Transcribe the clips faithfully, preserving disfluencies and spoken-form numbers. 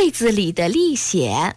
被子里的历险。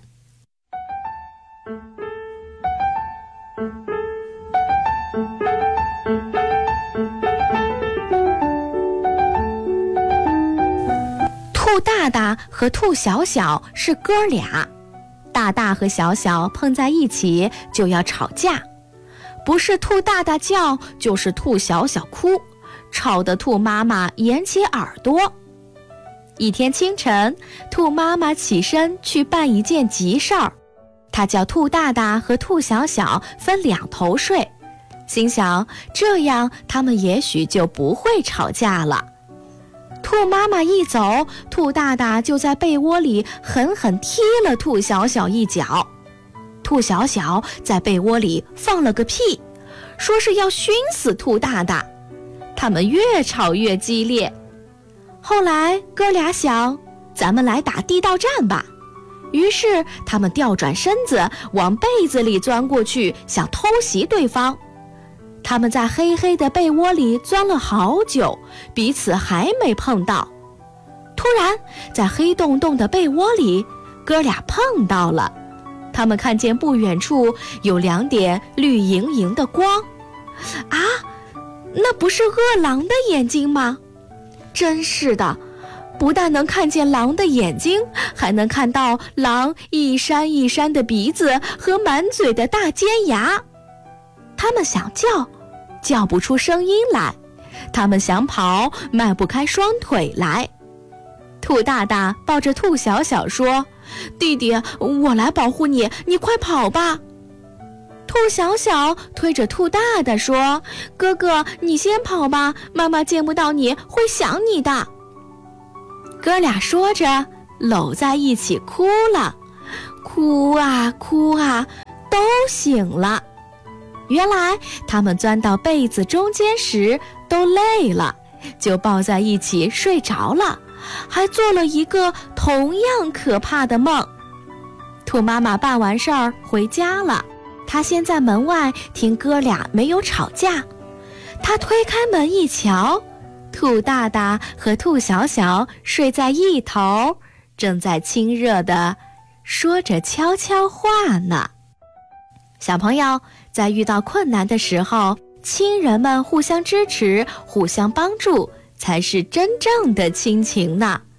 兔大大和兔小小是哥俩，大大和小小碰在一起就要吵架，不是兔大大叫，就是兔小小哭，吵得兔妈妈掩起耳朵。一天清晨，兔妈妈起身去办一件急事儿，她叫兔大大和兔小小分两头睡，心想这样他们也许就不会吵架了。兔妈妈一走，兔大大就在被窝里狠狠踢了兔小小一脚。兔小小在被窝里放了个屁，说是要熏死兔大大。他们越吵越激烈。后来哥俩想，咱们来打地道战吧。于是他们调转身子往被子里钻过去，想偷袭对方。他们在黑黑的被窝里钻了好久，彼此还没碰到。突然，在黑洞洞的被窝里，哥俩碰到了。他们看见不远处有两点绿莹莹的光。啊，那不是饿狼的眼睛吗？真是的，不但能看见狼的眼睛，还能看到狼一扇一扇的鼻子和满嘴的大尖牙。他们想叫，叫不出声音来；他们想跑，迈不开双腿来。兔大大抱着兔小小说：“弟弟，我来保护你，你快跑吧。”兔小小推着兔大大说：“哥哥，你先跑吧，妈妈见不到你会想你的。”哥俩说着，搂在一起哭了，哭啊哭啊，都醒了。原来他们钻到被子中间时都累了，就抱在一起睡着了，还做了一个同样可怕的梦。兔妈妈办完事儿回家了，她先在门外听哥俩没有吵架。她推开门一瞧，兔大大和兔小小睡在一头，正在亲热地说着悄悄话呢。小朋友，在遇到困难的时候，亲人们互相支持，互相帮助，才是真正的亲情呢。